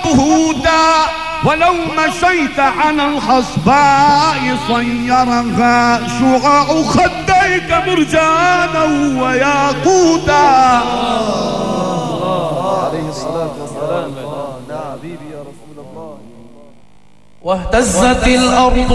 هودا ولو مشيت على الحصباء صيرها شعاع خديك مرجانا وياقوتا. عليه الصلاة والسلام. نعم حبيبي يا رسول الله. واهتزت الأرض